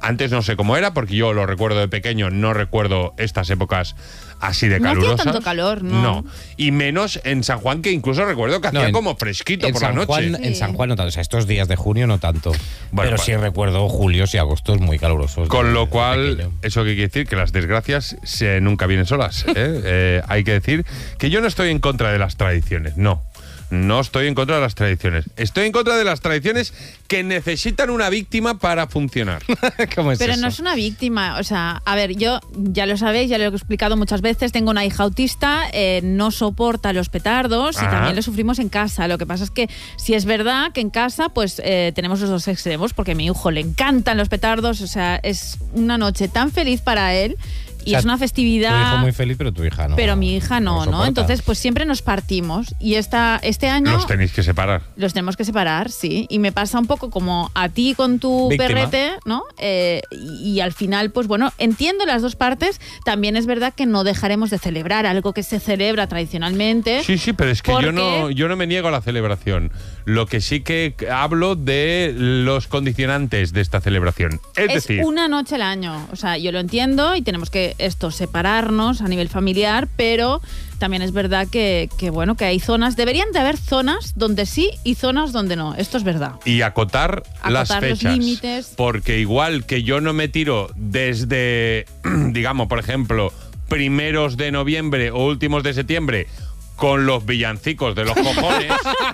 Antes no sé cómo era, porque yo lo recuerdo de pequeño, no recuerdo estas épocas así de calurosas. No hacía tanto calor, ¿no? No. Y menos en San Juan, que incluso recuerdo que hacía como fresquito por la noche. En San Juan no tanto, o sea, estos días de junio no tanto. Bueno, pero sí recuerdo julios y agostos muy calurosos. Con lo cual, eso que quiere decir que las desgracias nunca vienen solas. Hay que decir que yo no estoy en contra de las tradiciones, no. No estoy en contra de las tradiciones. Estoy en contra de las tradiciones que necesitan una víctima para funcionar. ¿Cómo es Pero eso? no es una víctima. O sea, a ver, yo, ya lo sabéis, ya lo he explicado muchas veces, tengo una hija autista, no soporta los petardos y también lo sufrimos en casa. Lo que pasa es que sí es verdad que en casa pues tenemos los dos extremos, porque a mi hijo le encantan los petardos, o sea, es una noche tan feliz para él. Y o sea, es una festividad. Tu hijo muy feliz, pero tu hija no. Pero mi hija no. Entonces, pues siempre nos partimos. Y este año. Los tenéis que separar. Los tenemos que separar, sí. Y me pasa un poco como a ti con tu perrete, ¿no? Y al final, pues bueno, entiendo las dos partes. También es verdad que no dejaremos de celebrar algo que se celebra tradicionalmente. Sí, pero es que yo no me niego a la celebración. Lo que sí que hablo de los condicionantes de esta celebración. Es decir, una noche al año. O sea, yo lo entiendo y tenemos que separarnos a nivel familiar, pero también es verdad que bueno, que hay zonas, deberían de haber zonas donde sí y zonas donde no. Esto es verdad. Y acotar las fechas. Los límites. Porque igual que yo no me tiro desde, digamos, por ejemplo, primeros de noviembre o últimos de septiembre con los villancicos de los cojones.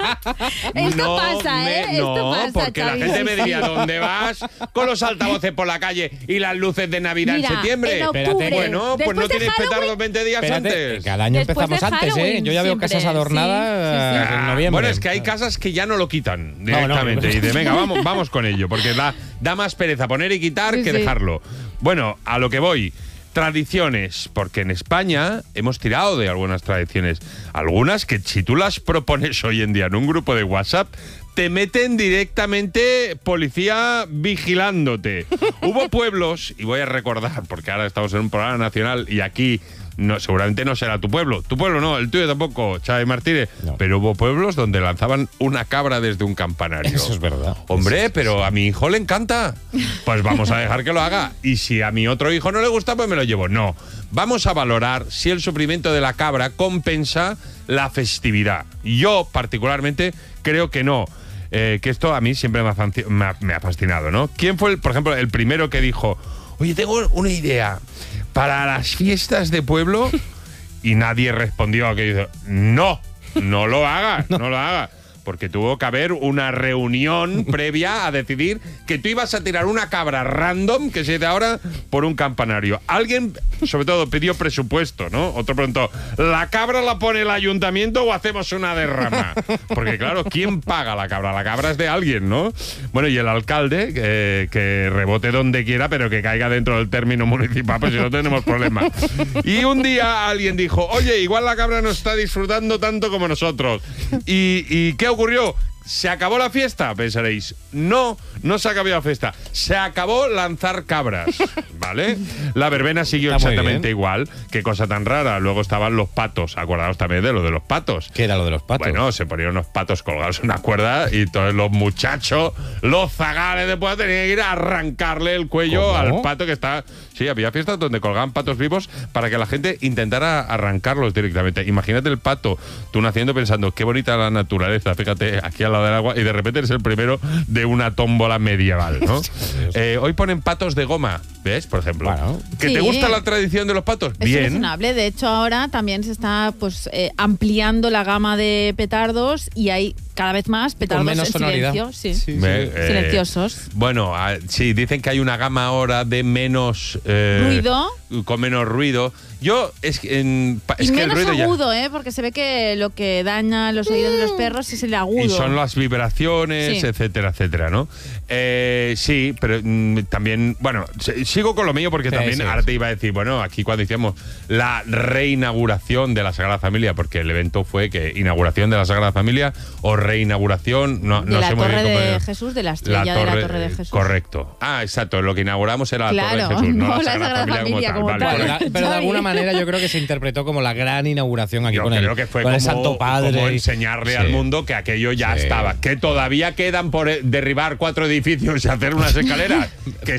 Esto pasa, porque Xavi, la gente me diría, ¿dónde vas con los altavoces por la calle y las luces de Navidad en septiembre? En octubre, bueno, pues no tienes petardos 20 días antes. Cada año Después empezamos antes, ¿eh? Yo ya veo casas adornadas en noviembre. Bueno, es que hay casas que ya no lo quitan directamente. Y de, venga, vamos con ello, porque da más pereza poner y quitar que dejarlo. Bueno, a lo que voy. Tradiciones, porque en España hemos tirado de algunas tradiciones. Algunas que si tú las propones hoy en día en un grupo de WhatsApp, te meten directamente policía vigilándote. Hubo pueblos, y voy a recordar, porque ahora estamos en un programa nacional y aquí seguramente no será tu pueblo. Tu pueblo no, el tuyo tampoco, Xavi Martínez. No. Pero hubo pueblos donde lanzaban una cabra desde un campanario. Eso es verdad. Hombre, pero a mi hijo le encanta. Pues vamos a dejar que lo haga. Y si a mi otro hijo no le gusta, pues me lo llevo. No. Vamos a valorar si el sufrimiento de la cabra compensa la festividad. Yo, particularmente, creo que no. Que esto a mí siempre me ha fascinado, ¿no? ¿Quién fue, por ejemplo, el primero que dijo, oye, tengo una idea para las fiestas de pueblo? Y nadie respondió a que no lo hagas, no lo hagas. Porque tuvo que haber una reunión previa a decidir que tú ibas a tirar una cabra random que se de ahora por un campanario. Alguien, sobre todo, pidió presupuesto, ¿no? Otro preguntó, ¿la cabra la pone el ayuntamiento o hacemos una derrama? Porque claro, ¿quién paga la cabra? La cabra es de alguien, ¿no? Bueno, y el alcalde, que rebote donde quiera, pero que caiga dentro del término municipal, pues si no tenemos problema. Y un día alguien dijo, oye, igual la cabra no está disfrutando tanto como nosotros. ¿Y qué ocurrió? ¿Se acabó la fiesta? Pensaréis. No se acabó la fiesta. Se acabó lanzar cabras, ¿vale? La verbena siguió exactamente igual. Qué cosa tan rara. Luego estaban los patos. Acordaos también de lo de los patos. ¿Qué era lo de los patos? Bueno, se ponían unos patos colgados en una cuerda y todos los muchachos, los zagales de pueblo, tenían que ir a arrancarle el cuello al pato que está... Sí, había fiestas donde colgaban patos vivos para que la gente intentara arrancarlos directamente. Imagínate el pato, tú naciendo pensando, qué bonita la naturaleza, fíjate, aquí al lado del agua, y de repente eres el primero de una tómbola medieval, ¿no? Hoy ponen patos de goma, ¿ves? Por ejemplo. Bueno. ¿Que te gusta la tradición de los patos? Es bien. Razonable. De hecho, ahora también se está ampliando la gama de petardos y hay cada vez más petardos con menos en sonoridad. Silencio. Sí. Silenciosos. Bueno, sí, dicen que hay una gama ahora de menos... ruido. Con menos ruido. Es que menos el ruido agudo, porque se ve que lo que daña los oídos de los perros es el agudo. Y son las vibraciones, etcétera, etcétera, ¿no? Sí, pero también, bueno, sigo con lo mío porque ahora te iba a decir, bueno, aquí cuando hicimos la reinauguración de la Sagrada Familia, porque el evento fue que inauguración de la Sagrada Familia o reinauguración, no de la sé muy bien cómo de Jesús, de la estrella de la Torre de Jesús. Correcto. Exacto, lo que inauguramos era la Torre de Jesús, no la Sagrada Familia como tal. Pero de alguna manera yo creo que se interpretó como la gran inauguración aquí con el Santo Padre. Como enseñarle al mundo que aquello ya estaba. Que todavía quedan por derribar 4 edificios y hacer unas escaleras. Que